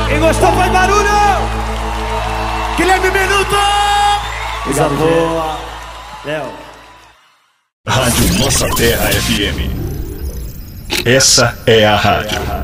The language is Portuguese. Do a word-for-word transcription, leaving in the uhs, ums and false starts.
Quem gostou faz barulho! Guilherme Minuto! Coisa boa! Léo. Rádio Nossa Terra F M. Essa é a rádio.